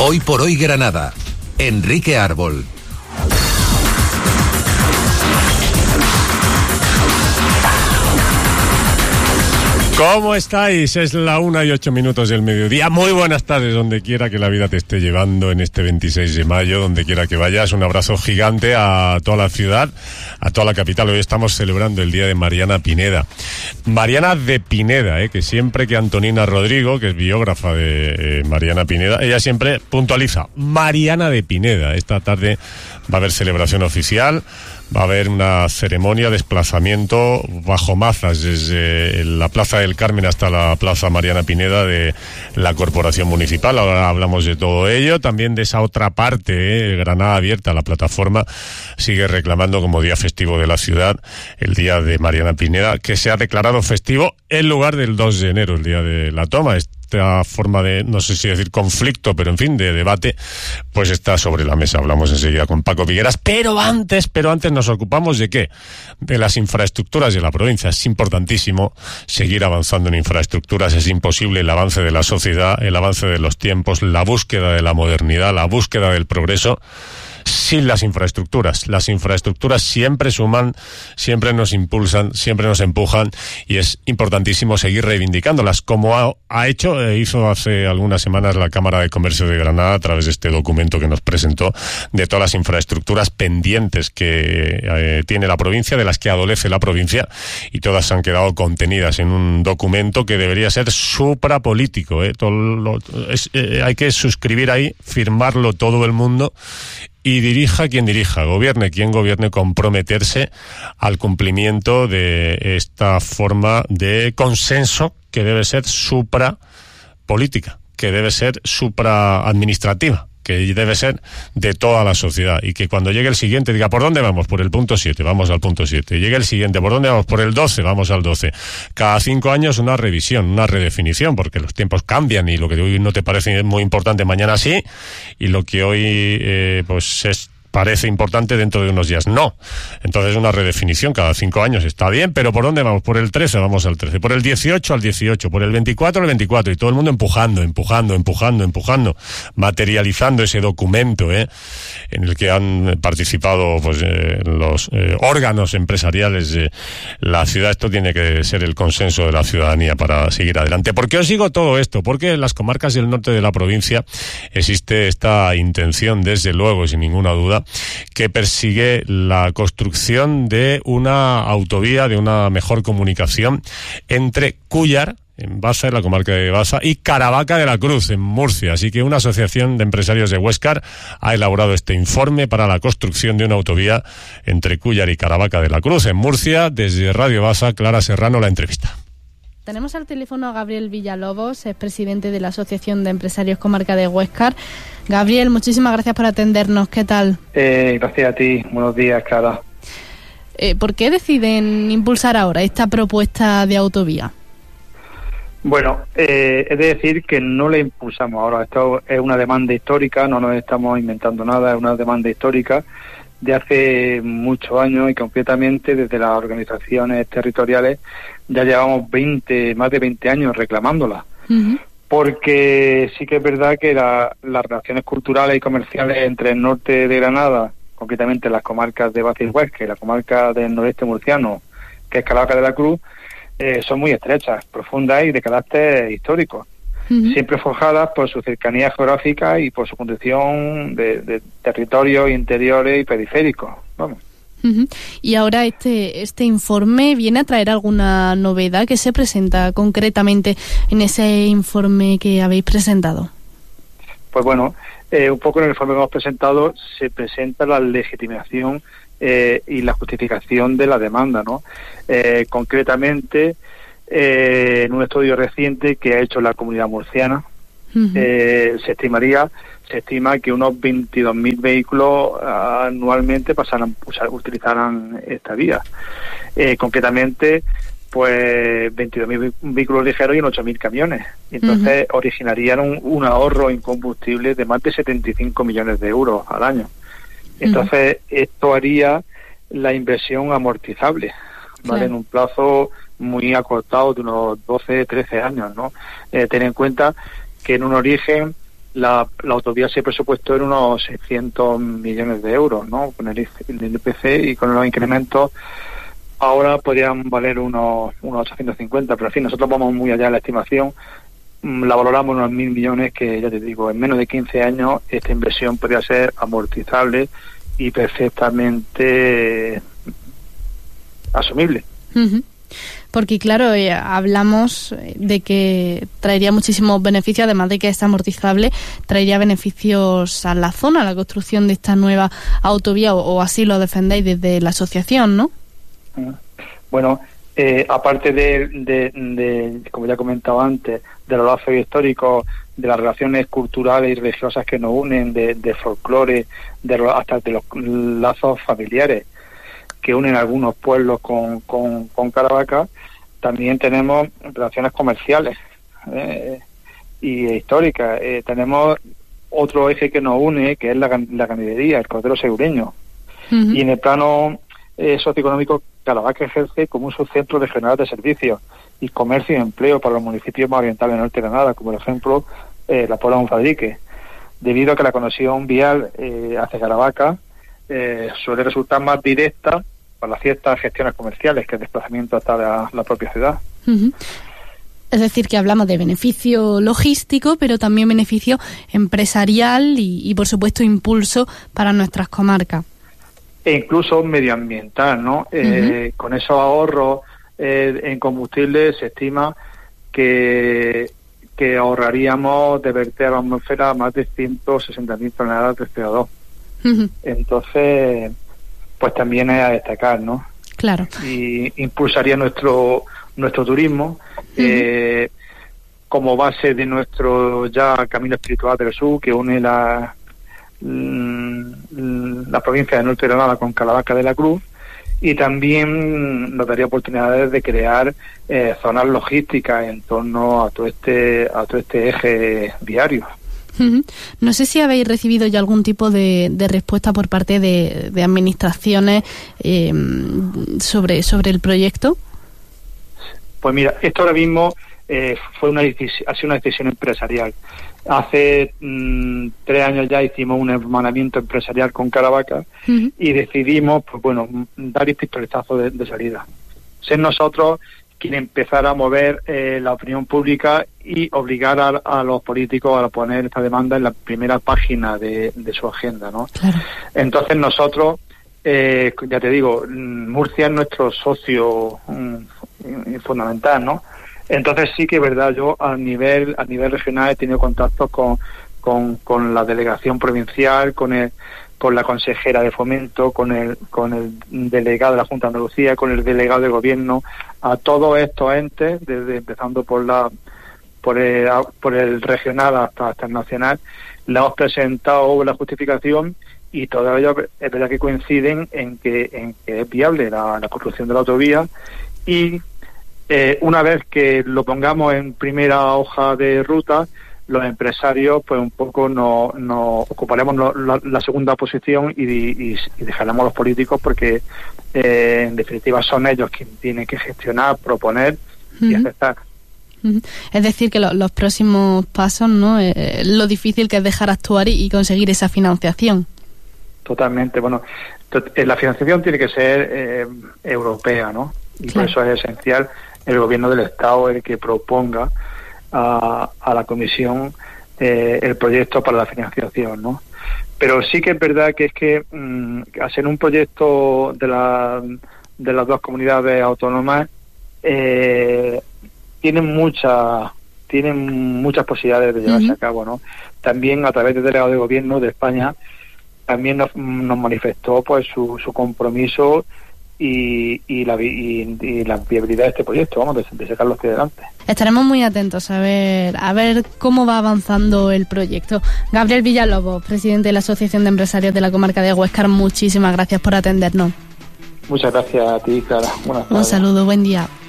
Hoy por hoy Granada. Enrique Árbol. ¿Cómo estáis? Es la 1:08 del mediodía. Muy buenas tardes, donde quiera que la vida te esté llevando en este 26 de mayo, donde quiera que vayas. Un abrazo gigante a toda la ciudad, a toda la capital. Hoy estamos celebrando el día de Mariana Pineda. Mariana de Pineda, que siempre que Antonina Rodrigo, que es biógrafa de Mariana Pineda, ella siempre puntualiza, Mariana de Pineda. Esta tarde va a haber celebración oficial. Va a haber una ceremonia de desplazamiento bajo mazas desde la Plaza del Carmen hasta la Plaza Mariana Pineda de la Corporación Municipal. Ahora hablamos de todo ello, también de esa otra parte, Granada Abierta. La plataforma sigue reclamando como día festivo de la ciudad el día de Mariana Pineda, que se ha declarado festivo en lugar del 2 de enero, el día de la toma. Esta forma de, no sé si decir conflicto, pero en fin, de debate, pues está sobre la mesa. Hablamos enseguida con Paco Vigueras, pero antes nos ocupamos ¿de qué? De las infraestructuras de la provincia. Es importantísimo seguir avanzando en infraestructuras. Es imposible el avance de la sociedad, el avance de los tiempos, la búsqueda de la modernidad, la búsqueda del progreso sin las infraestructuras. Las infraestructuras siempre suman, siempre nos impulsan, siempre nos empujan, y es importantísimo seguir reivindicándolas, como hizo hace algunas semanas la Cámara de Comercio de Granada a través de este documento que nos presentó de todas las infraestructuras pendientes que tiene la provincia, de las que adolece la provincia, y todas han quedado contenidas en un documento que debería ser suprapolítico. Hay que suscribir ahí, firmarlo todo el mundo, y dirija quien dirija, gobierne quien gobierne, comprometerse al cumplimiento de esta forma de consenso que debe ser suprapolítica, que debe ser supraadministrativa, que debe ser de toda la sociedad, y que cuando llegue el siguiente diga, ¿por dónde vamos? Por el punto 7, vamos al punto 7. Llegue el siguiente, ¿por dónde vamos? Por el 12, vamos al 12. Cada 5 años una revisión, una redefinición, porque los tiempos cambian, y lo que hoy no te parece muy importante, mañana sí, y lo que hoy parece importante dentro de unos días no. Entonces una redefinición cada 5 años está bien, pero ¿por dónde vamos? Por el 13 vamos al 13, por el 18 al 18, por el 24 al 24, y todo el mundo empujando, materializando ese documento en el que han participado los órganos empresariales de la ciudad. Esto tiene que ser el consenso de la ciudadanía para seguir adelante. ¿Por qué os digo todo esto? Porque en las comarcas del norte de la provincia existe esta intención, desde luego, sin ninguna duda, que persigue la construcción de una autovía, de una mejor comunicación entre Cúllar, en Baza, en la comarca de Baza, y Caravaca de la Cruz, en Murcia. Así que una asociación de empresarios de Huéscar ha elaborado este informe para la construcción de una autovía entre Cúllar y Caravaca de la Cruz, en Murcia. Desde Radio Baza, Clara Serrano, la entrevista. Tenemos al teléfono a Gabriel Villalobos, es presidente de la Asociación de Empresarios Comarca de Huéscar. Gabriel, muchísimas gracias por atendernos. ¿Qué tal? Gracias a ti. Buenos días, Clara. ¿Por qué deciden impulsar ahora esta propuesta de autovía? Bueno, es de decir que no la impulsamos ahora. Esto es una demanda histórica, no nos estamos inventando nada, es una demanda histórica de hace muchos años, y concretamente desde las organizaciones territoriales ya llevamos más de 20 años reclamándola. Uh-huh. Porque sí que es verdad que las relaciones culturales y comerciales entre el norte de Granada, concretamente las comarcas de Baza y Huesca, y la comarca del noreste murciano, que es Caravaca de la Cruz, son muy estrechas, profundas y de carácter histórico. Uh-huh. Siempre forjadas por su cercanía geográfica y por su condición de territorios interiores y periféricos. Vamos. Uh-huh. Y ahora este informe viene a traer alguna novedad que se presenta concretamente en ese informe que habéis presentado. Pues bueno, un poco en el informe que hemos presentado se presenta la legitimación y la justificación de la demanda, ¿no? Concretamente, en un estudio reciente que ha hecho la Comunidad Murciana, uh-huh, se estima que unos 22.000 vehículos anualmente utilizarán esta vía. Concretamente, pues 22.000 vehículos ligeros y 8.000 camiones. Entonces, uh-huh, originarían un ahorro en combustible de más de 75 millones de euros al año. Entonces, uh-huh, esto haría la inversión amortizable, ¿vale? Claro. En un plazo muy acortado de unos 12, 13 años, ¿no? Ten en cuenta que en un origen la autovía se presupuestó en unos 600 millones de euros, ¿no? Con el IPC y con los incrementos ahora podrían valer unos 850, pero en fin, nosotros vamos muy allá de la estimación, la valoramos unos 1.000 millones, que ya te digo, en menos de 15 años esta inversión podría ser amortizable y perfectamente asumible. Uh-huh. Porque claro, hablamos de que traería muchísimos beneficios, además de que es amortizable, traería beneficios a la zona, a la construcción de esta nueva autovía, o así lo defendéis desde la asociación, ¿no? Bueno, aparte de como ya comentaba antes, de los lazos históricos, de las relaciones culturales y religiosas que nos unen, de folclore, hasta de los lazos familiares que unen algunos pueblos con Caravaca, también tenemos relaciones comerciales y históricas. Tenemos otro eje que nos une, que es la ganadería, el cordero segureño. Uh-huh. Y en el plano socioeconómico, Caravaca ejerce como un subcentro regional de servicios y comercio y empleo para los municipios más orientales del norte de Granada, como por ejemplo la Puebla de Monfadrique, debido a que la conexión vial hacia Caravaca suele resultar más directa para ciertas gestiones comerciales que el desplazamiento hasta la propia ciudad. Uh-huh. Es decir, que hablamos de beneficio logístico, pero también beneficio empresarial y por supuesto, impulso para nuestras comarcas. E incluso medioambiental, ¿no? Uh-huh. Con esos ahorros en combustible se estima que ahorraríamos de verter a la atmósfera más de 160.000 toneladas de CO2. Uh-huh. Entonces, pues también es a destacar, ¿no? Claro. Y impulsaría nuestro turismo, uh-huh, como base de nuestro ya camino espiritual del sur, que une la provincia de Norte de Granada con Caravaca de la Cruz, y también nos daría oportunidades de crear zonas logísticas en torno a todo este eje viario. Uh-huh. No sé si habéis recibido ya algún tipo de respuesta por parte de administraciones sobre el proyecto. Pues mira, esto ahora mismo ha sido una decisión empresarial. Hace 3 años ya hicimos un hermanamiento empresarial con Caravaca, uh-huh, y decidimos, pues bueno, dar el pistoletazo de salida. Ser nosotros quien empezara a mover la opinión pública y obligar a los políticos a poner esta demanda en la primera página de su agenda, ¿no? Claro. Entonces nosotros, ya te digo, Murcia es nuestro socio fundamental, ¿no? Entonces sí que es verdad, yo a nivel regional he tenido contactos con la delegación provincial, con la consejera de Fomento, con el delegado de la Junta de Andalucía, con el delegado de Gobierno, a todos estos entes, desde empezando por el regional hasta el nacional, le hemos presentado la justificación y todos ellos es verdad que coinciden en que es viable la construcción de la autovía, y una vez que lo pongamos en primera hoja de ruta, los empresarios pues un poco nos ocuparemos la segunda posición y dejaremos a los políticos, porque en definitiva son ellos quienes tienen que gestionar, proponer, uh-huh, y aceptar. Uh-huh. Es decir, que los próximos pasos, ¿no? Lo difícil que es dejar actuar y conseguir esa financiación. Totalmente. Bueno, la financiación tiene que ser europea, ¿no? Y claro, por eso es esencial el gobierno del Estado el que proponga a la Comisión el proyecto para la financiación, ¿no? Pero sí que es verdad que es que hacer un proyecto de las dos comunidades autónomas tienen muchas posibilidades de llevarse, uh-huh, a cabo, ¿no? También a través del delegado de Gobierno de España también nos manifestó pues su compromiso y la viabilidad de este proyecto, vamos, de sacarlo hacia adelante. Estaremos muy atentos a ver cómo va avanzando el proyecto. Gabriel Villalobos, presidente de la Asociación de Empresarios de la Comarca de Huéscar, muchísimas gracias por atendernos. Muchas gracias a ti, Clara. Buenas tardes. Un saludo, buen día.